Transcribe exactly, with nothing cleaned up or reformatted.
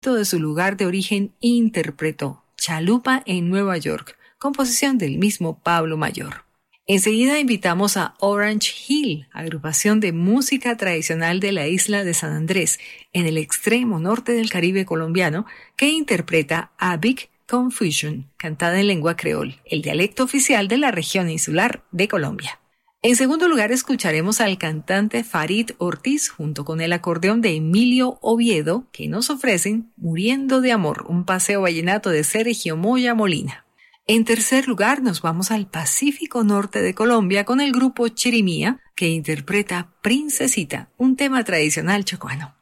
de su lugar de origen interpretó Chalupa en Nueva York, composición del mismo Pablo Mayor. Enseguida invitamos a Orange Hill, agrupación de música tradicional de la isla de San Andrés, en el extremo norte del Caribe colombiano, que interpreta A Big Confusion, cantada en lengua creol, el dialecto oficial de la región insular de Colombia. En segundo lugar, escucharemos al cantante Farid Ortiz junto con el acordeón de Emilio Oviedo, que nos ofrecen Muriendo de Amor, un paseo vallenato de Sergio Moya Molina. En tercer lugar, nos vamos al Pacífico Norte de Colombia con el grupo Chirimía, que interpreta Princesita, un tema tradicional chocuano.